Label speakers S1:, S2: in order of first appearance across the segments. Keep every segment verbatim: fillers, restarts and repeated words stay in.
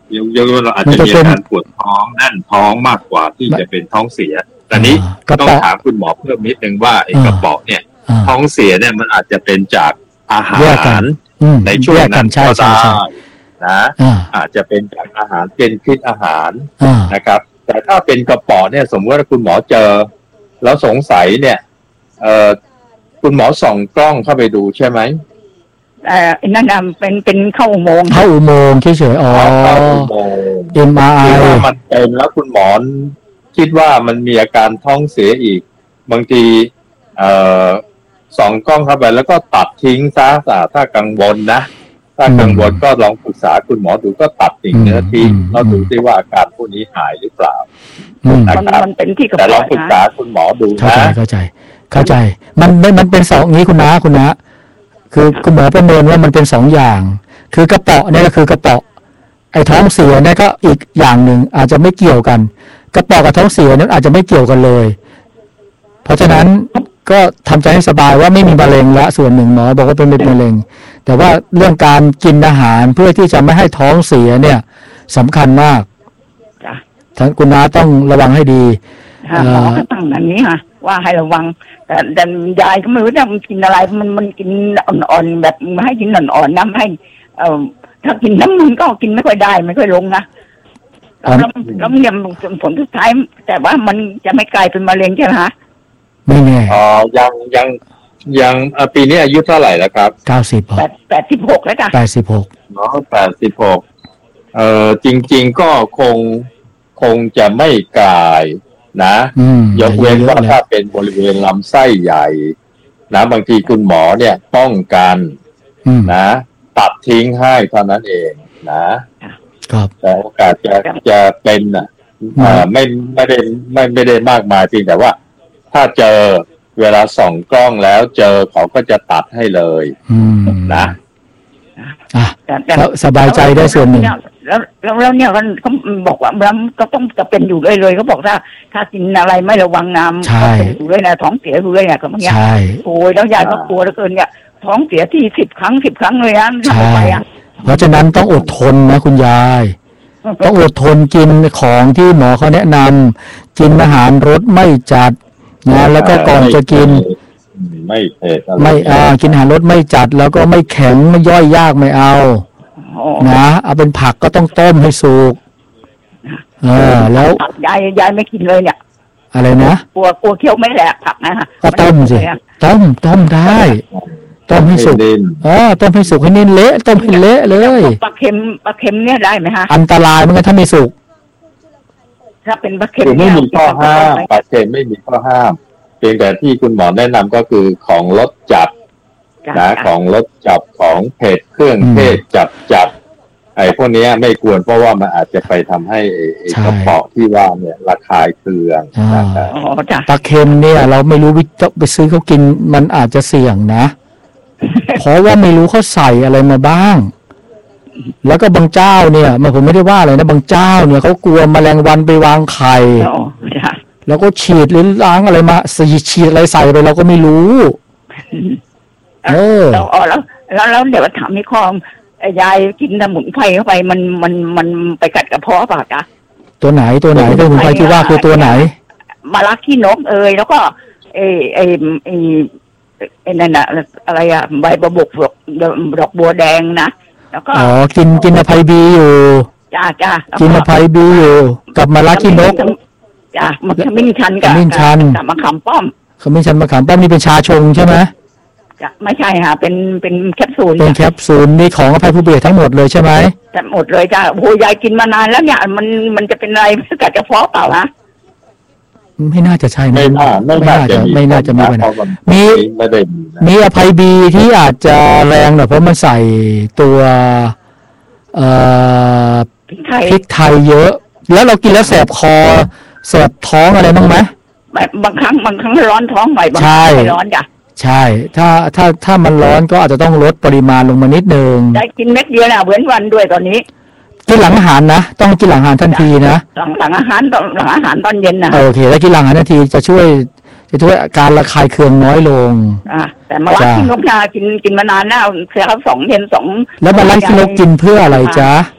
S1: ยังยังเราอาจจะมีอาการปวดท้องแน่นท้องมากกว่าที่จะเป็นท้องเสียแต่นี้ต้องถามคุณหมอเพิ่มนิดนึงว่าไอ้กระเป๋าเนี่ยท้องเสียเนี่ยมันอาจจะเป็นจากอาหารในช่วงนั้นก็ได้นะอาจจะเป็นจากอาหารเป็นพิษอาหารนะครับแต่ถ้าเป็นกระป๋อเนี่ยสมมติว่าคุณหมอเจอแล้วสงสัยเนี่ยเอ่อคุณหมอส่องกล้องเข้าไปดูใช่ไหม
S2: เอ่อนั่นน่ะเป็นเป็นเข้าอุโมงค์
S3: เข้าอุโมงค์เฉยๆอ๋อเข้าอุโมงค์ เอ็ม อาร์ ไอ
S1: ว่ามันเป็นแล้วคุณหมอคิดว่ามันมีอาการท้องเสียอีกบางทีเอ่อส่องกล้องเข้าไปแล้วก็ตัดทิ้งซะถ้ากังวลนะถ้ากังวลก็ลองปรึกษาคุณหมอดูก็ตัดสิ่งเนื้อทิ้งแล้วดูที่ว่าอาการพวกนี้หายหรือเปล่านะครับมันเป็นที่แต่ลองปรึกษาคุณหมอดูนะ
S3: เข้าใจเข้าใจเข้าใจมันมันเป็นสองนี้คุณนะคุณนะคือคุณหมอประเมินว่ามันเป็นสองอย่างคือกระเปาะเนี่ยก็คือกระเปาะไอ้ท้องเสียเนี่ยก็อีกอย่างหนึ่งอาจจะไม่เกี่ยวกันกระเปาะกับท้องเสียนั้นอาจจะไม่เกี่ยวกันเลยเพราะฉะนั้นก็ทำใจให้สบายว่าไม่มีมะเร็งละส่วนหนึ่งหมอบอกว่าเป็นมะเร็งแต่ว่าเรื่องการกินอาหารเพื่อที่จะไม่ให้ท้องเสียเนี่ยสำคัญมากท่านคุณน้าต้องระวังให้ดี
S2: หมอก็ตั้งอย่างนี้ค่ะว่าให้ระวังแต่แต่ยายก็ไม่รู้จะมันกินอะไรมันมันกินอ่อนๆแบบไม่ให้กินอ่อนๆน้ำให้เอ่อถ้ากินน้ำมันก็กินไม่ค่อยได้ไม่ค่อยลงนะแล้วแล้วเนี่ยผลสุดท้ายแต่ว่ามันจะไม่กลายเป็นมะเร็งใช่ไหมคะ
S3: ไม่แน่
S1: อ๋อยังยังยังปีนี้อายุเท่าไหร่แล้วครับ
S3: เก้าสิบ
S2: แปดแปดสิบหกแล้วค่ะ
S3: แปดสิบหก
S1: เนาะแปดสิบหกเอ่อจริงๆก็คงคงจะไม่กลายนะยกเว้นว่าถ้าเป็นบริเวณลำไส้ใหญ่นะบางทีคุณหมอเนี่ยป้องกันนะตัดทิ้งให้เท่านั้นเองนะครับแต่โอกาสจะจะเป็นอ่ะไม่ไม่ได้ไม่ไม่ได้มากมายเพียงแต่ว่าถ้าเจอเวลาส่องกล้องแล้วเจอเขาก็จะตัดให้เลยนะ
S3: อ่ะสบายใจได้ส่วนหนึ่ง
S2: แล้วแล้วเนี่ยเขาบอกว่าเราก็ต้องจะเป็นอยู่เลยเลยเขาบอกถ้าถ้ากินอะไรไม่ระวังน้ำก็เป็นอยู่เลยนะท้องเสียอยู่เลยเนี่ยก็เมื่อกี้โอ้ยแล้วยายก็กลัวเหลือเกินเนี่ยท้องเสียที่สิบครั้งสิบครั้งเลยนะทำไปอ่ะ
S3: เพราะฉะนั้นต้องอดทนนะคุณยายต้องอดทนกินของที่หมอเขาแนะนำกินอาหารรสไม่จัดนะแล้วก็ก่อนจะกิน
S1: ไม่เผ็ด
S3: ไม่อ่ากินอาหารรสไม่จัดแล้วก็ไม่แข็งไม่ย่อยยากไม่เอานะเอาเป็นผักก็ต้องต้มให้สุกเออแล้ว
S2: ยายยายไม่กินเลยเนี่ย
S3: อะไรนะ
S2: กลัวกลัวเคี้ยวไม่แหลกผักนะฮะ
S3: ก็ต้มสิต้มต้มได้ต้มให้สุกอ๋อต้มให้สุกให้เน้นเละต้มให้เละเลย
S2: ปลาเค็มปลาเค็มเนี่ยได้ไหมฮะ
S3: อันตรายเหมือนกันถ้าไม่สุก
S2: ถ้าเป็นปลาเค็ม
S1: ไม่มีข้อห้ามปลาเค็มไม่มีข้อห้ามเพียงแต่ที่คุณหมอแนะนำก็คือของรสจัดนะของรสจัดของเผ็ดเครื่องเทศจัดจัดไอ้พวกนี้ไม่ควรเพราะว่ามันอาจจะไปทำให้กระเพาะที่ว่าเนี่ยระคายเคืองนะครับ
S3: ปลาเค็มเนี่ยเราไม่รู้วิธีไปซื้อเขากินมันอาจจะเสี่ยงนะเพราะว่าไม่รู้เขาใส่อะไรมาบ้างแล้วก็บางเจ้าเนี่ยมันผมไม่ได้ว่าอะไรนะบางเจ้าเนี่ยเขากลัวแมลงวันไปวางไข่แล้วก็ฉีดหรือล้างอะไรมาฉีดอะไรใส่ไปเราก็ไม่รู้
S2: เออแล้วแล้วแล้วเดี๋ยวถามให้คอมยายกินสมุนไพรเข้าไปมันมันมันไปกัดกระเพาะป่ะจ๊ะ
S3: ตัวไหนตัวไหนสมุนไพรที่ว่าคือตัวไหน
S2: มะระขี้นกเอ่ยแล้วก็ไอ้ไอ้ไอ้ไอ้นั่นน่ะอะไรอ่ะใบประบกดอกดอกบัวแดงนะแล้วก็
S3: อ๋อกินกินอภัยบีอยู่
S2: จ้าจ้า
S3: กินอภัยบีอยู่กับมะระขี้นก
S2: จ้ามันขมิ้นชันกับ
S3: ขมิ้นชัน
S2: กับมะขามป้อม
S3: ขมิ้นชันมะขามป้อมนี่เป็นชาชงใช่ไหม
S2: จะไม่ใช่ค่ะเป็นเป็นแคปซูล
S3: เป็นแคปซูลนี่ของอภัยภูเบศทั้งหมดเลยใช่ไหม
S2: หมดเลยจ้าโอ้ยายกินมานานแล้วเนี่ยมันมันจะเป็นอะไรกัดกระเพาะเปล่าฮะ
S3: ไม่น่าจะใช่
S1: ไม่น่าไม่น่าจะ
S3: ไม่น่าจะมีปัญหามีมีอภัยบีที่อาจจะแรงหน่อยเพราะมันใส่ตัวเอ่อพริกไทยเยอะแล้วเรากินแล้วแสบคอแสบท้องอะไรบ้างไหม
S2: บางครั้งบางครั้งร้อนท้องหน่อยบางครั้งไม่ร้อนจ้ะ
S3: ใช่ถ้าถ้าถ้ามันร้อนก็อาจจะต้องลดปริมาณลงมานิดนึง
S2: ได้กินเม็ดเดียวนะเว้นวันด้วยตอนนี้
S3: กินหลังอาหารนะต้องกินหลังอาหารทันทีนะ
S2: หลังหลังอาหารตอนหลังอาหารตอนเย็นนะ
S3: โอเคแล้วกินหลังอาหารทันทีจะช่วยจะช่วยการระคายเคืองน้อยลง
S2: อ่าแต่มาลักกินนกยากินกินมานานแล้วเสียเขาสองเย็นสอง
S3: แล้วมาลักกินนกกินเพื่ออะไรจ๊ะ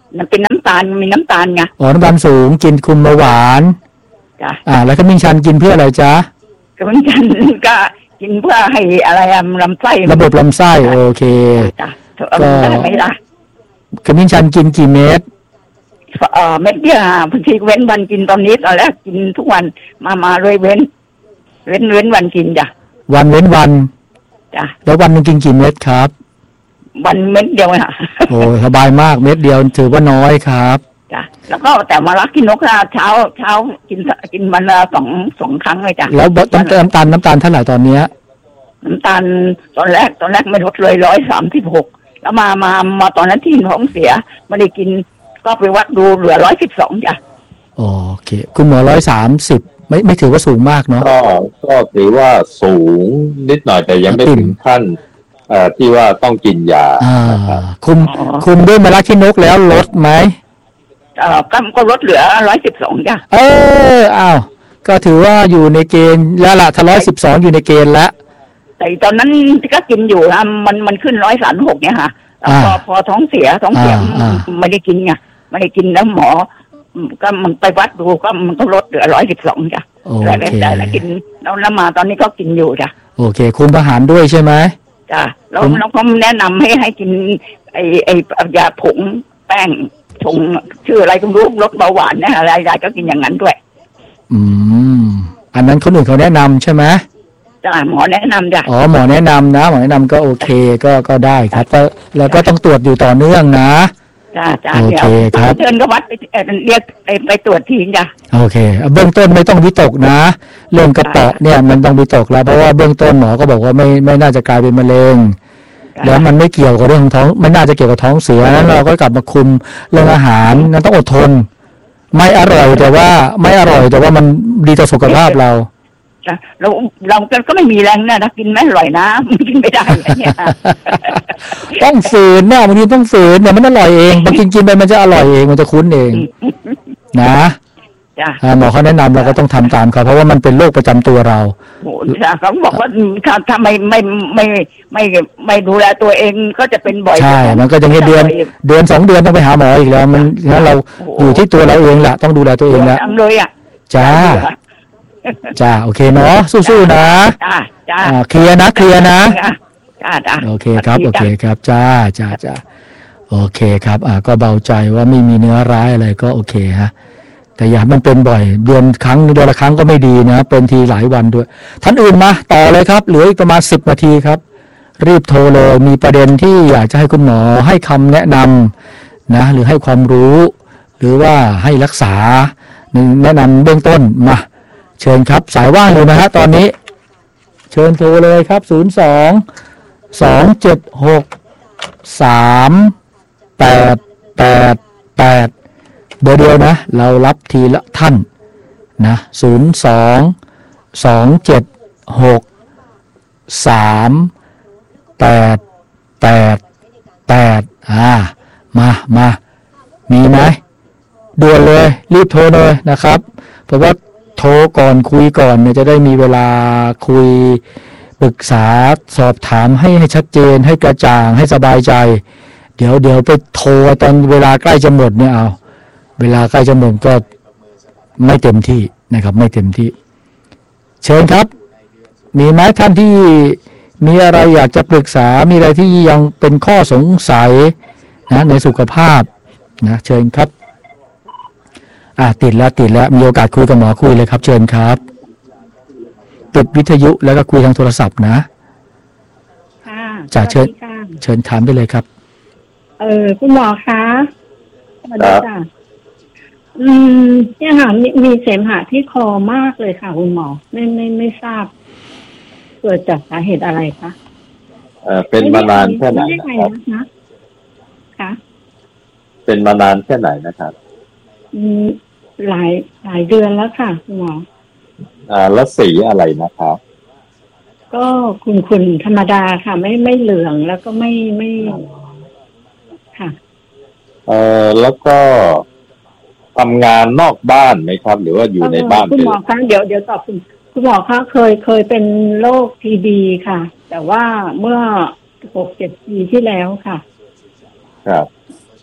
S2: มันเป็นน้ำตาลมีน้ำตาลไง
S3: อ๋อน้ำตาลสูงกินคุมเบาหวาน
S2: จ้ะ
S3: อ่าแล้วขมิ้นชันกินเพื่ออะไรจ๊ะ
S2: ขมิ้นชันก็กินเพื่อให้อะไรอะลำไส้
S3: ระบบลำไส้โอเค
S2: จ้ะก็ได้ไหมล่ะ
S3: ขมิ้นชันกินกี่เม็ด
S2: เอ่อเม็ดเดียวบางทีเว้นวันกินตอนนี้ตอนแรกกินทุกวันมามาเลยเว้นเว้นเว้นวันกินจ้ะ
S3: วันเว้นวัน
S2: จ้ะ
S3: แล้ววันนึงกินกี่เม็ดครับ
S2: วันเม็ดเดียวค่ะ
S3: โอ้สบายมากเม็ดเดียวถือว่าน้อยครับ
S2: จ้ะแล้วก็แต่มารักกินนกเช้าเช้ากินกินวันละสองสองครั้งเลยจ้ะ
S3: แล้วน้ำตาลน้ำตาลน้ำตาลเท่าไหร่ตอนเนี้ย
S2: น้ำตาลตอนแรกตอนแรกไม่ลดเลยร้อยสามสิบหกแล้วมามามาตอนนั้นที่ท้องเสียไม่ได้กินก็ไปวัดดูเหลือร้อยสิบสองจ้ะ
S3: โอเคคุณหมอร้อยสามสิบไม่ไม่ถือว่าสูงมากเนาะ
S1: ก็ก็ถือว่าสูงนิดหน่อยแต่ยังไม่ถึงขั้นเอ่อที่ว่าต้องกินยา
S3: คุมคุมด้วยมะระขี้นกแล้วลดไหม
S2: เอ่อก็ก็ลดเหลือร้อยสิบสองจ้ะ
S3: เอออ้าวก็ถือว่าอยู่ในเกณฑ์แล้วล่ะถ้าร้อยสิบสองอยู่ในเกณฑ์แล้ว
S2: แต่ตอนนั้นก็กินอยู่นะมันมันขึ้นร้อยสามหกเนี่ยค่ะพอพอท้องเสียท้องเสียไม่ได้กินไงไม่ได้กินแล้วหมอก็มันไปวัดดูก็มันก็ลดเหลือร้อยสิบสองจ้ะแต่แต่แล้วกินแล้วแล้วมาตอนนี้ก็กินอยู่จ้ะ
S3: โอเคคุมอาหารด้วยใช่ไหม
S2: จ้ะแล้วเราก็แนะนำให้ให้กินไอไอยาผงแป้งผงชื่ออะไรก็รู้ลดเบาหวานนะอะไรอะไรก็กินอย่างนั้นด้วย
S3: อืมอันนั้นคนอื่นเขาแนะนำใช่ไหม
S2: จ้ะหมอแนะนำจ้ะ
S3: อ๋อหมอแนะนำนะหมอแนะนำก็โอเคก็ก็ได้ครับก็แล้วก็ต้องตรวจอยู่ต่อเนื่องนะ
S2: จ้าจ้าโอเคครับเชิญก็วัดไปเรียกไปไปตรวจทีจ้ะ
S3: โอเคเบื้องต้นไม่ต้องวิตกนะเรื่องกระเปาะเนี่ยมันต้องวิตกแล้วเพราะว่าเบื้องต้นหมอก็บอกว่าไม่ไม่น่าจะกลายเป็นมะเร็งแล้วมันไม่เกี่ยวกับเรื่องของท้องไม่น่าจะเกี่ยวกับท้องเสียนั้นเราก็กลับมาคุมเรื่องอาหารนั้นต้องอดทนไม่อร่อยแต่ว่าไม่อร่อยแต่ว่ามันดีต่อสุขภาพเรา
S2: เราเราก็ไม่มีแรงนะถ้ากินไม่อร่อยนะมันกินไม่ได้เนี่ย
S3: ต้องฝืนนะบางทีต้องฝืนเนี่ยมันอร่อยเองบางทีกินไปมันจะอร่อยเองมันจะคุ้นเองนะหมอเขาแนะนำเราก็ต้องทำตามเขาเพราะว่ามันเป็นโรคประจำตัวเรา
S2: โอ้เขาบอกว่าถ้าไม่ไม่ไม่ไม่ไม่ดูแลตัวเองก็จะเป็นบ่อย
S3: ใช่มันก็จะแค่เดือนเดือนสองเดือนต้องไปหาหมออีกแล้วมันงั้นเราอยู่ที่ตัวเราเองแหละต้องดูแลตัวเองแล้ว
S2: เลยอ่ะ
S3: จ้าจ้าโอเคเนาะสู้ๆนะ
S2: จ้าจ้า
S3: เคลียร์นะเคลียร์นะ
S2: จ้าจ้า
S3: โอเคครับโอเคครับจ้าจ้าจ้าโอเคครับอ่าก็เบาใจว่าไม่มีเนื้อร้ายอะไรก็โอเคฮะแต่อย่ามันเป็นบ่อยเดือนครั้งเดือนละครั้งก็ไม่ดีนะเป็นทีหลายวันด้วยท่านอื่นมาต่อเลยครับเหลืออีกประมาณสิบนาทีครับรีบโทรเลยมีประเด็นที่อยากจะให้คุณหมอให้คำแนะนำนะหรือให้ความรู้หรือว่าให้รักษาแนะนำเบื้องต้นมาเชิญครับสายว่างอยู่นะฮะตอนนี้เชิญโทรเลยครับศูนย์สอง สอง เจ็ด หก สาม แปด แปด แปดเบอร์เดียวนะเรารับทีละท่านนะศูนย์สอง สอง เจ็ด หก สาม แปด แปด แปดอ่ามามามีไหมด่วนเลยรีบโทรเลยนะครับเพราะว่าโทรก่อนคุยก่อนเนี่ยจะได้มีเวลาคุยปรึกษาสอบถามให้ให้ชัดเจนให้กระจ่างให้สบายใจเดี๋ยวเดี๋ยวไปโทรตอนเวลาใกล้จะหมดเนี่ยเอาเวลาใกล้จะหมดก็ไม่เต็มที่นะครับไม่เต็มที่เชิญครับมีไหมท่านที่มีอะไรอยากจะปรึกษามีอะไรที่ยังเป็นข้อสงสัยนะในสุขภาพนะเชิญครับอ่าติดแล้วติดแล้วมีโอกาสคุยกับหมอคุยเลยครับเชิญครับปิดวิทยุแล้วก็คุยทางโทรศัพท์นะ
S4: ค่ะ
S3: จะเชิญเชิญถามได้เลยครับ
S4: เออคุณหมอคะสวัสดีค่ะอืมเนี่ยค่ะมีมีเสมหะที่คอมากเลยค่ะคุณหมอไม่ไม่ไม่ทราบเกิดจากสาเหตุอะไรคะ
S1: เออเป็นมานานแค่ไหนนะครับ
S4: คะ
S1: เป็นมานานแค่ไหนนะครับ
S4: อืมหลายหลายเดือนแล้วค่ะคุณหมอ
S1: อ่าแล้วสีอะไรนะครับ
S4: ก็ขุ่นๆธรรมดาค่ะไม่ไม่เหลืองแล้วก็ไม่ไม่ค่ะ
S1: เอ่อแล้วก็ทำงานนอกบ้านไหมครับหรือว่าอยู่ในบ้าน
S4: คุณหมอคะเดี๋ยวเดี๋ยวตอบคุณคุณหมอคะเคยเคยเป็นโรคทีบีค่ะแต่ว่าเมื่อหกเจ็ดปีที่แล้วค่ะ
S1: ครับ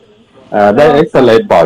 S1: ได้เอ็กซเรย์ปอด